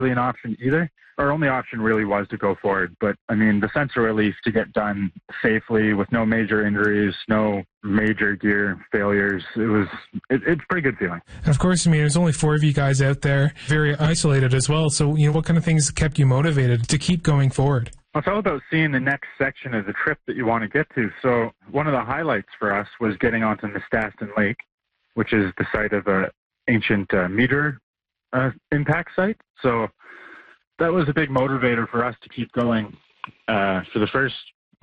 really an option either. Our only option really was to go forward. But, I mean, the sense of relief to get done safely with no major injuries, no major gear failures, it's a pretty good feeling. And of course, I mean, there's only 4 of you guys out there, very isolated as well. So, what kind of things kept you motivated to keep going forward? It's all about seeing the next section of the trip that you want to get to. So one of the highlights for us was getting onto Mistaston Lake, which is the site of an ancient meteor impact site. So that was a big motivator for us to keep going for the first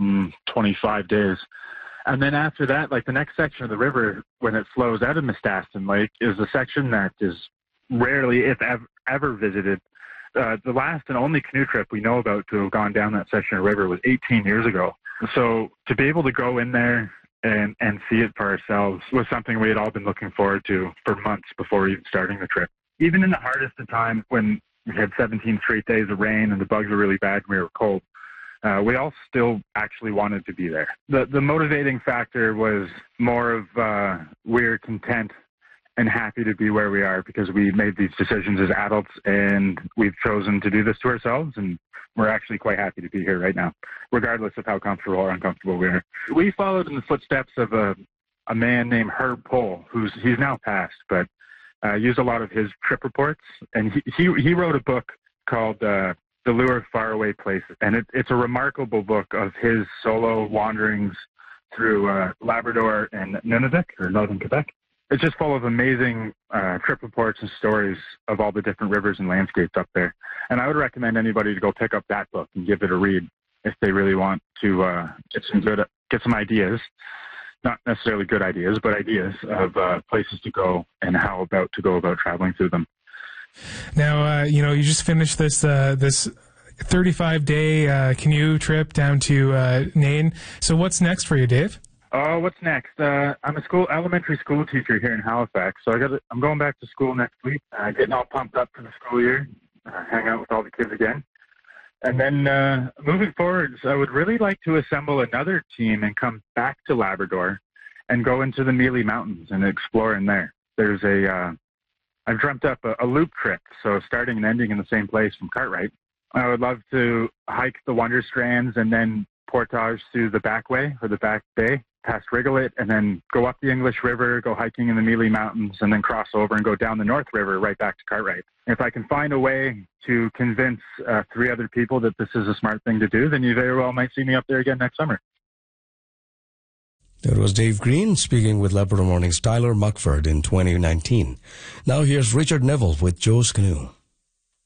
25 days. And then after that, like the next section of the river, when it flows out of Mistaston Lake, is a section that is rarely, if ever visited. The last and only canoe trip we know about to have gone down that section of river was 18 years ago. So to be able to go in there and see it for ourselves was something we had all been looking forward to for months before even starting the trip. Even in the hardest of times when we had 17 straight days of rain and the bugs were really bad and we were cold, we all still actually wanted to be there. The motivating factor was more of we're content and happy to be where we are because we made these decisions as adults and we've chosen to do this to ourselves, and we're actually quite happy to be here right now, regardless of how comfortable or uncomfortable we are. We followed in the footsteps of a man named Herb Pohl, he's now passed, but used a lot of his trip reports, and he wrote a book called The Lure of Faraway Places, and it's a remarkable book of his solo wanderings through Labrador and Nunavut, or Northern Quebec. It's just full of amazing trip reports and stories of all the different rivers and landscapes up there. And I would recommend anybody to go pick up that book and give it a read if they really want to get some ideas, not necessarily good ideas, but ideas of places to go and how to go about traveling through them. Now, you just finished this 35-day canoe trip down to Nain. So what's next for you, Dave? Oh, what's next? I'm a elementary school teacher here in Halifax, so I'm going back to school next week, getting all pumped up for the school year, hang out with all the kids again. And then moving forward, I would really like to assemble another team and come back to Labrador and go into the Mealy Mountains and explore in there. There's I've dreamt up a loop trip, so starting and ending in the same place from Cartwright. I would love to hike the Wonder Strands and then portage through the Back Way or the Back Bay, past Rigolet, and then go up the English River, go hiking in the Mealy Mountains, and then cross over and go down the North River right back to Cartwright. If I can find a way to convince 3 other people that this is a smart thing to do, then you very well might see me up there again next summer. That was Dave Green speaking with Labrador Morning's Tyler Muckford in 2019. Now here's Richard Neville with Joe's Canoe.